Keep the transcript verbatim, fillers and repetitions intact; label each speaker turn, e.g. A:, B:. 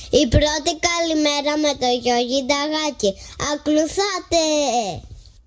A: Η πρώτη καλημέρα με το Γιώργη Νταγάκη. Ακολουθάτε!